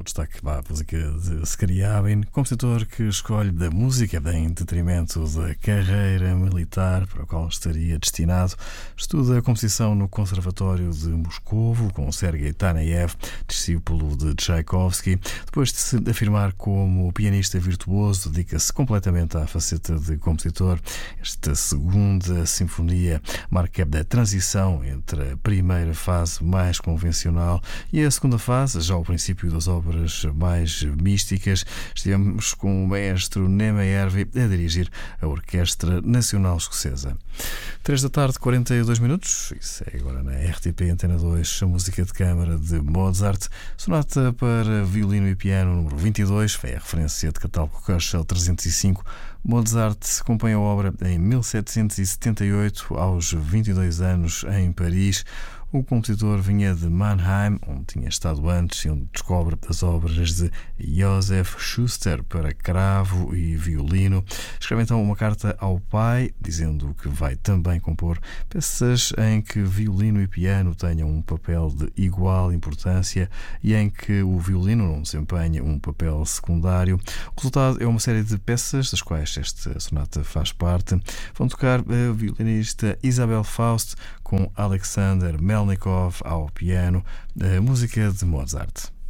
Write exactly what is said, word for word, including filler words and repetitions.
O destaque para a música de Scriabin, compositor que escolhe da música em detrimento da carreira militar para a qual estaria destinado. Estuda a composição no Conservatório de Moscovo com Sergei Taneyev, discípulo de Tchaikovsky. Depois de se afirmar como pianista virtuoso, dedica-se completamente à faceta de compositor. Esta segunda sinfonia marca a transição entre a primeira fase mais convencional e a segunda fase, já o princípio das obras mais místicas. Estivemos com o maestro Nema Ervi a dirigir a Orquestra Nacional Escocesa. três da tarde, quarenta e dois minutos. Isso é agora na R T P Antena dois, a música de câmara de Mozart, sonata para violino e piano número vinte e dois, foi a referência de catálogo Köchel trezentos e cinco. Mozart compõe a obra em mil setecentos e setenta e oito, aos vinte e dois anos, em Paris. O compositor vinha de Mannheim, onde tinha estado antes, e onde descobre as obras de Joseph Schuster para cravo e violino. Escreve então uma carta ao pai, dizendo que vai também compor peças em que violino e piano tenham um papel de igual importância e em que o violino não desempenha um papel secundário. O resultado é uma série de peças, das quais esta sonata faz parte. Vão tocar a violinista Isabel Faust com Alexander Melnikov ao piano, a música de Mozart.